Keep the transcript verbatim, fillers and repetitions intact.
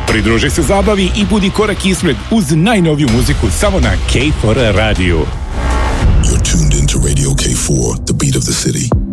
Pridruži se zabavi i budi korak ispred uz najnoviju muziku samo na K four radiju. You're tuned into Radio K four, the beat of the city.